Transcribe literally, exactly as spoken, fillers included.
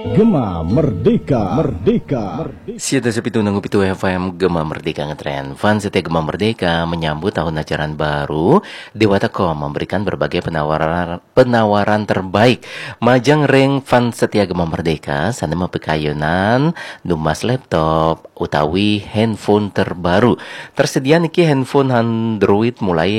Gema Merdeka, Merdeka. Siapa sepitu nunggu pitu F M Gema Merdeka ngetren. Fans setia Gema Merdeka menyambut tahun ajaran baru. Dewata Kom memberikan berbagai penawaran penawaran terbaik. Majang ring fans setia Gema Merdeka sana mepekayunan numas laptop utawi handphone terbaru. Tersedia niki handphone Android mulai